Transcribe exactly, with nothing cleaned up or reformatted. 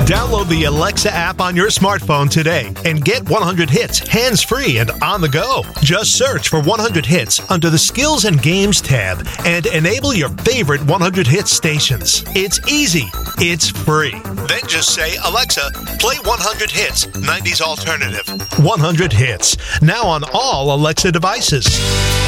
Download the Alexa app on your smartphone today and get one hundred hits hands-free and on the go. Just search for one hundred hits under the Skills and Games tab and enable your favorite one hundred hits stations. It's easy. It's free. Then just say, Alexa, play one hundred hits, nineties alternative. one hundred hits. Now on all Alexa devices.